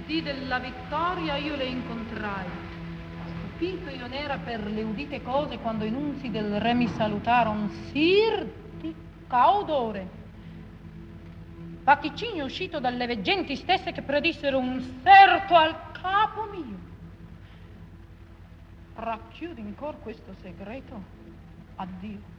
dì della vittoria io le incontrai. Stupito io n'era per le udite cose quando i nunzi del re mi salutaron. Sir di caudore, vaticini uscito dalle veggenti stesse che predissero un serto al capo mio. Racchiudi in cor questo segreto. Addio.